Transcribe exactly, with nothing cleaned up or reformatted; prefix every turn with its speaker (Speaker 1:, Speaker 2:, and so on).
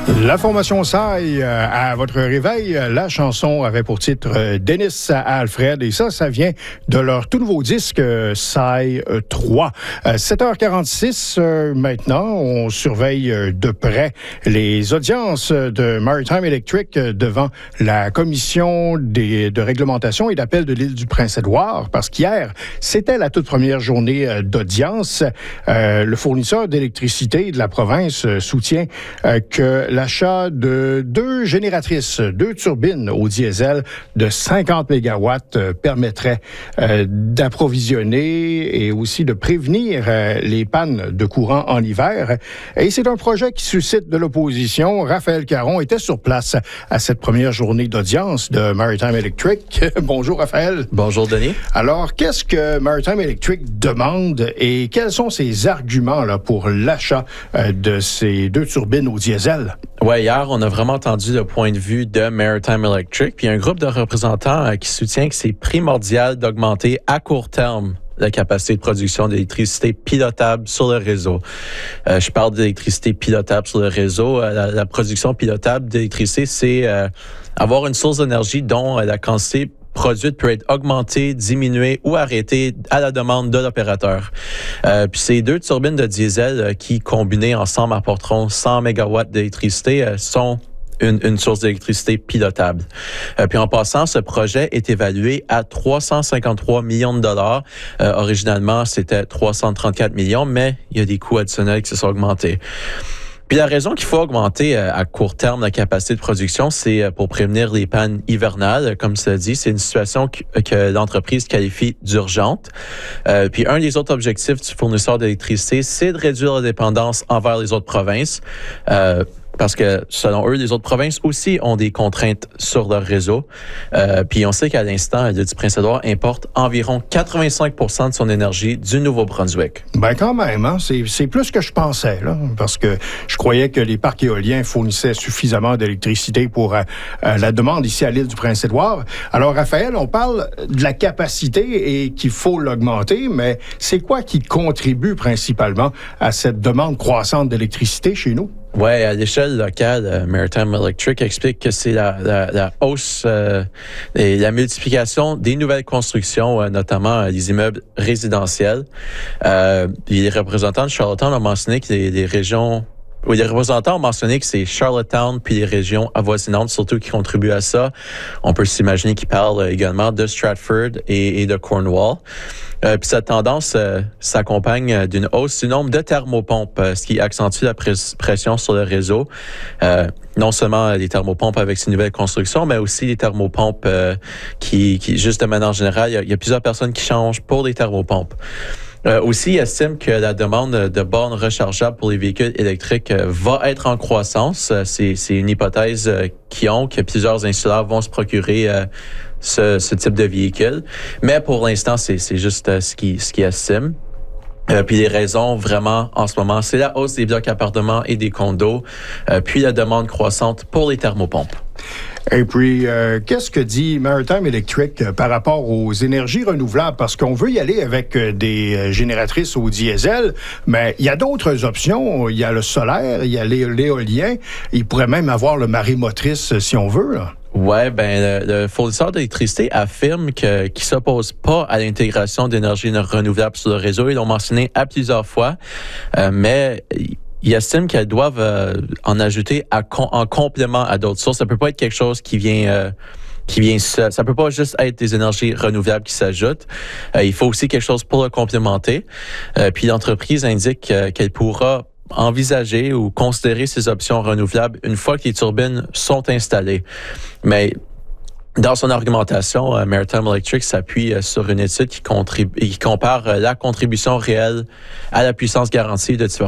Speaker 1: La formation Saï, euh, à votre réveil, la chanson avait pour titre euh, Dennis à Alfred, et ça, ça vient de leur tout nouveau disque euh, Saï trois. Euh, sept heures quarante-six, euh, maintenant, on surveille euh, de près les audiences de Maritime Electric euh, devant la commission des, de réglementation et d'appel de l'île du Prince-Édouard, parce qu'hier, c'était la toute première journée euh, d'audience. Euh, le fournisseur d'électricité de la province euh, soutient euh, que l'achat de deux génératrices, deux turbines au diesel de cinquante mégawatts euh, permettrait euh, d'approvisionner et aussi de prévenir euh, les pannes de courant en hiver. Et c'est un projet qui suscite de l'opposition. Raphaël Caron était sur place à cette première journée d'audience de Maritime Electric. Bonjour Raphaël.
Speaker 2: Bonjour Denis.
Speaker 1: Alors, qu'est-ce que Maritime Electric demande et quels sont ses arguments là, pour l'achat euh, de ces deux turbines au diesel?
Speaker 2: Ouais, hier, on a vraiment entendu le point de vue de Maritime Electric, puis il y a un groupe de représentants euh, qui soutient que c'est primordial d'augmenter à court terme la capacité de production d'électricité pilotable sur le réseau. Euh, je parle d'électricité pilotable sur le réseau. Euh, la, la production pilotable d'électricité, c'est euh, avoir une source d'énergie dont euh, la quantité produite peut être augmentée, diminuée ou arrêtée à la demande de l'opérateur. Euh, puis ces deux turbines de diesel euh, qui, combinées ensemble, apporteront cent mégawatts d'électricité euh, sont Une, une source d'électricité pilotable. Euh, puis en passant, ce projet est évalué à trois cent cinquante-trois millions de dollars. Euh, originalement, c'était trois cent trente-quatre millions, mais il y a des coûts additionnels qui se sont augmentés. Puis la raison qu'il faut augmenter euh, à court terme la capacité de production, c'est euh, pour prévenir les pannes hivernales. Comme ça dit, c'est une situation que, que l'entreprise qualifie d'urgente. Euh, puis un des autres objectifs du fournisseur d'électricité, c'est de réduire la dépendance envers les autres provinces. Euh, Parce que, selon eux, les autres provinces aussi ont des contraintes sur leur réseau. Euh, puis on sait qu'à l'instant, l'île du Prince-Édouard importe environ quatre-vingt-cinq pour cent de son énergie du Nouveau-Brunswick.
Speaker 1: Ben quand même, hein? c'est, c'est plus que je pensais, là, parce que je croyais que les parcs éoliens fournissaient suffisamment d'électricité pour euh, la demande ici à l'île du Prince-Édouard. Alors, Raphaël, on parle de la capacité et qu'il faut l'augmenter, mais c'est quoi qui contribue principalement à cette demande croissante d'électricité chez nous?
Speaker 2: Oui, à l'échelle locale, euh, Maritime Electric explique que c'est la, la, la hausse euh, et la multiplication des nouvelles constructions, euh, notamment euh, les immeubles résidentiels. Euh, les représentants de Charlottetown ont mentionné que les, les régions... Oui, les représentants ont mentionné que c'est Charlottetown puis les régions avoisinantes surtout qui contribuent à ça. On peut s'imaginer qu'ils parlent également de Stratford et, et de Cornwall. Euh, puis cette tendance euh, s'accompagne d'une hausse du nombre de thermopompes, euh, ce qui accentue la pres- pression sur le réseau. Euh, non seulement les thermopompes avec ces nouvelles constructions, mais aussi les thermopompes euh, qui, qui, juste de manière générale, il y, a, il y a plusieurs personnes qui changent pour les thermopompes. Euh, aussi, il estime que la demande de bornes rechargeables pour les véhicules électriques euh, va être en croissance. Euh, c'est, c'est une hypothèse euh, qu'ils ont, que plusieurs installeurs vont se procurer euh, ce, ce type de véhicule. Mais pour l'instant, c'est, c'est juste euh, ce qu'ils ce qu'ils estiment. Euh, puis les raisons, vraiment, en ce moment, c'est la hausse des blocs appartements et des condos, euh, puis la demande croissante pour les thermopompes.
Speaker 1: Et puis, euh, qu'est-ce que dit Maritime Electric euh, par rapport aux énergies renouvelables? Parce qu'on veut y aller avec euh, des euh, génératrices au diesel, mais il y a d'autres options. Il y a le solaire, il y a l'é- l'éolien. Il pourrait même avoir le marémotrice euh, si on veut, là.
Speaker 2: Ouais, ben le, le fournisseur d'électricité affirme que qu'il s'oppose pas à l'intégration d'énergie renouvelable sur le réseau. Ils l'ont mentionné à plusieurs fois, euh, mais ils estiment qu'elles doivent euh, en ajouter à, en complément à d'autres sources. Ça peut pas être quelque chose qui vient euh, qui vient ça, ça peut pas juste être des énergies renouvelables qui s'ajoutent. Euh, il faut aussi quelque chose pour le complémenter. Euh, puis l'entreprise indique euh, qu'elle pourra envisager ou considérer ces options renouvelables une fois que les turbines sont installées. Mais dans son argumentation, euh, Maritime Electric s'appuie euh, sur une étude qui, contrib- qui compare euh, la contribution réelle à la puissance garantie de différents